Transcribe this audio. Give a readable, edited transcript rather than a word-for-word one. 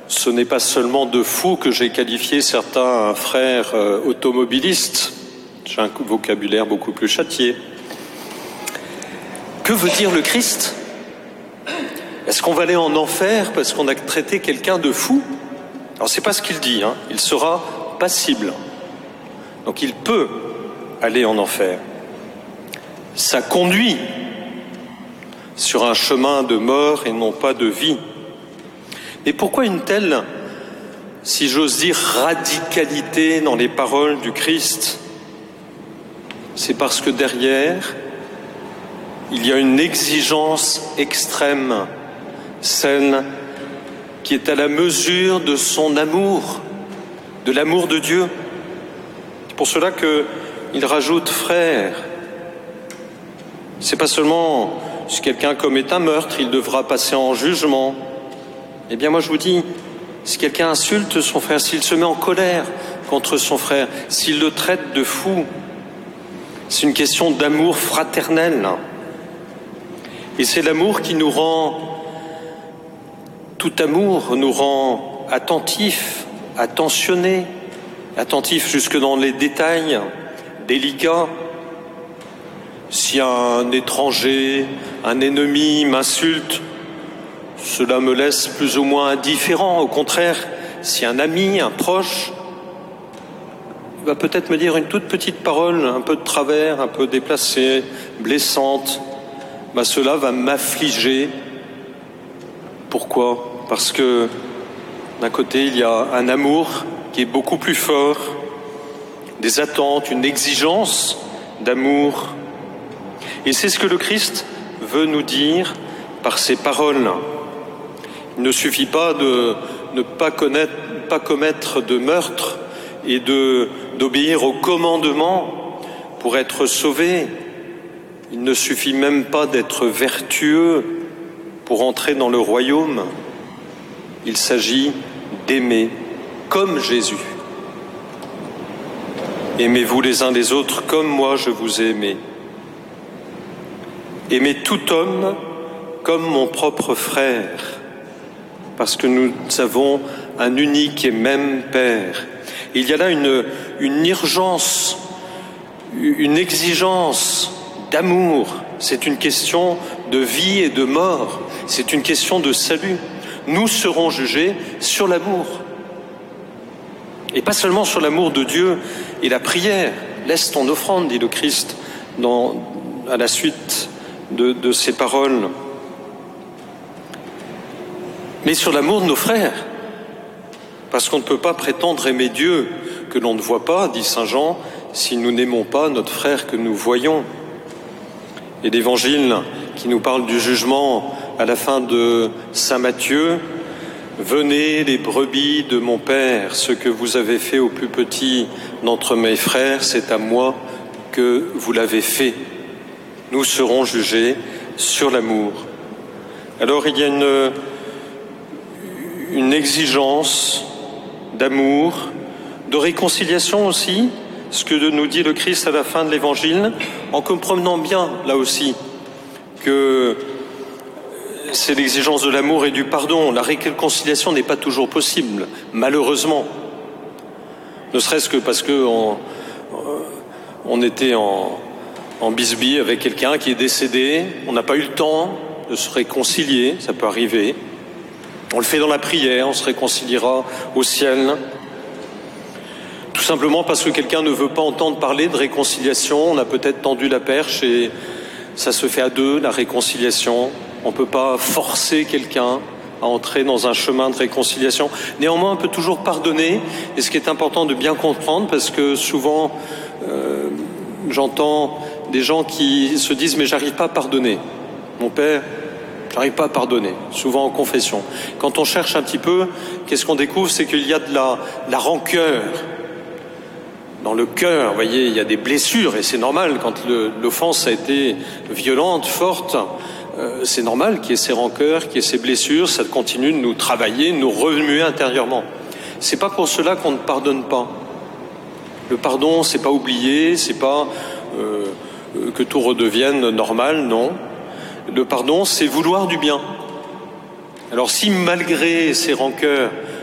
Ce n'est pas seulement de fous que j'ai qualifié certains frères automobilistes. J'ai un vocabulaire beaucoup plus châtié. Que veut dire le Christ ? Est-ce qu'on va aller en enfer parce qu'on a traité quelqu'un de fou ? Alors c'est pas ce qu'il dit, il sera passible. Donc il peut aller en enfer. Ça conduit sur un chemin de mort et non pas de vie. Et pourquoi une telle, si j'ose dire, radicalité dans les paroles du Christ ? C'est parce que derrière, il y a une exigence extrême, celle qui est à la mesure de son amour, de l'amour de Dieu. C'est pour cela qu'il rajoute « frère ». C'est pas seulement si quelqu'un commet un meurtre, il devra passer en jugement. Eh bien moi je vous dis, si quelqu'un insulte son frère, s'il se met en colère contre son frère, s'il le traite de fou, c'est une question d'amour fraternel. Et c'est l'amour qui nous rend, tout amour nous rend attentifs, attentionnés, attentifs jusque dans les détails délicats. Si un étranger, un ennemi m'insulte, cela me laisse plus ou moins indifférent. Au contraire, si un ami, un proche, va peut-être me dire une toute petite parole, un peu de travers, un peu déplacée, blessante, cela va m'affliger. Pourquoi ? Parce que d'un côté, il y a un amour qui est beaucoup plus fort, des attentes, une exigence d'amour. Et c'est ce que le Christ veut nous dire par ces paroles. Il ne suffit pas de ne pas commettre de meurtre et d'obéir au commandement pour être sauvé. Il ne suffit même pas d'être vertueux pour entrer dans le royaume. Il s'agit d'aimer comme Jésus. Aimez-vous les uns les autres comme moi je vous ai aimé. Aimez tout homme comme mon propre frère, parce que nous avons un unique et même Père. Il y a là une urgence, une exigence d'amour. C'est une question de vie et de mort. C'est une question de salut. Nous serons jugés sur l'amour. Et pas seulement sur l'amour de Dieu et la prière. Laisse ton offrande, dit le Christ à la suite de ces paroles. Mais sur l'amour de nos frères. Parce qu'on ne peut pas prétendre aimer Dieu que l'on ne voit pas, dit saint Jean, si nous n'aimons pas notre frère que nous voyons. Et l'évangile qui nous parle du jugement à la fin de saint Matthieu, « Venez les brebis de mon Père, ce que vous avez fait au plus petit d'entre mes frères, c'est à moi que vous l'avez fait. » Nous serons jugés sur l'amour. Alors il y a une exigence d'amour, de réconciliation aussi, ce que nous dit le Christ à la fin de l'Évangile, en comprenant bien, là aussi, que c'est l'exigence de l'amour et du pardon. La réconciliation n'est pas toujours possible, malheureusement. Ne serait-ce que parce qu'on était en bisbille avec quelqu'un qui est décédé, on n'a pas eu le temps de se réconcilier, ça peut arriver. On le fait dans la prière, on se réconciliera au ciel. Tout simplement parce que quelqu'un ne veut pas entendre parler de réconciliation, on a peut-être tendu la perche et ça se fait à deux, la réconciliation. On ne peut pas forcer quelqu'un à entrer dans un chemin de réconciliation. Néanmoins, on peut toujours pardonner, et ce qui est important de bien comprendre, parce que souvent, j'entends des gens qui se disent « mais j'arrive pas à pardonner. Mon père, j'arrive pas à pardonner », souvent en confession. Quand on cherche un petit peu, qu'est-ce qu'on découvre ? C'est qu'il y a de la rancœur. Dans le cœur, vous voyez, il y a des blessures, et c'est normal, quand l'offense a été violente, forte, c'est normal qu'il y ait ces rancœurs, qu'il y ait ces blessures, ça continue de nous travailler, de nous remuer intérieurement. C'est pas pour cela qu'on ne pardonne pas. Le pardon, c'est pas oublier, c'est pas que tout redevienne normal, non. Le pardon, c'est vouloir du bien. Alors si malgré ces rancœurs,